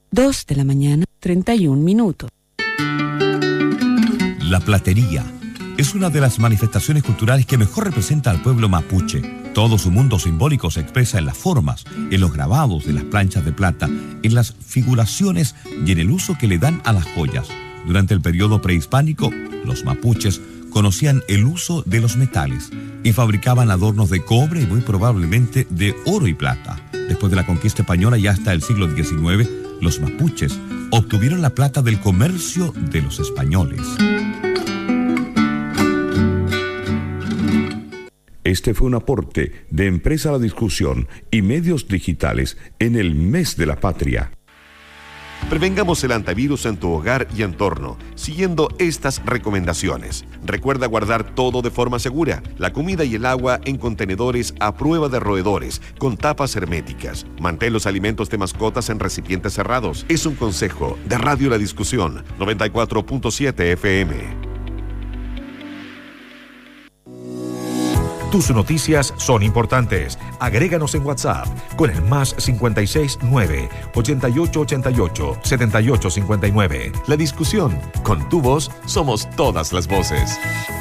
2:31 a.m. La platería es una de las manifestaciones culturales que mejor representa al pueblo mapuche. Todo su mundo simbólico se expresa en las formas, en los grabados de las planchas de plata, en las figuraciones y en el uso que le dan a las joyas. Durante el periodo prehispánico, los mapuches conocían el uso de los metales y fabricaban adornos de cobre y muy probablemente de oro y plata. Después de la conquista española y hasta el siglo XIX, los mapuches obtuvieron la plata del comercio de los españoles. Este fue un aporte de Empresa La Discusión y Medios Digitales en el Mes de la Patria. Prevengamos el antivirus en tu hogar y entorno, siguiendo estas recomendaciones. Recuerda guardar todo de forma segura, la comida y el agua en contenedores a prueba de roedores, con tapas herméticas. Mantén los alimentos de mascotas en recipientes cerrados. Es un consejo de Radio La Discusión, 94.7 FM. Tus noticias son importantes. Agréganos en WhatsApp con el más 569 8888 7859. La Discusión. Con tu voz somos todas las voces.